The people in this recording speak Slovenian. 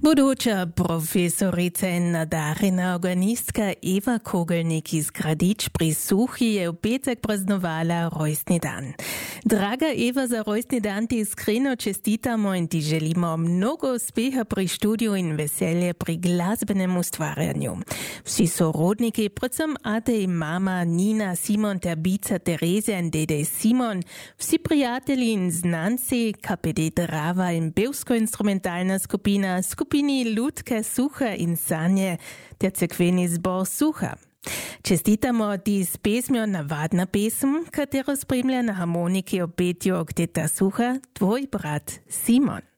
Buduća profesorica i nadarena organistka Eva Kogelnik iz Gradič pri Suchi je v petek praznovala rojstni dan. Draga Eva, za rojstni dan ti iskreno čestitamo in ti želimo mnogo uspeha pri študiju in veselje pri glasbenem ustvarjanju. Vsi sorodniki, predvsem ate in mama Nina, Simon ter bica Terezija in dede Simon, vsi prijatelji in znanci, KPD Drava in pevsko-instrumentalna skupina Ludke Sucha in Sanje ter cerkveni zbor Sucha. Čestitamo ti s pesmjo Navadna pesem, katero spremlja na harmoniki ob petju Okteta Sucha tvoj brat Simon.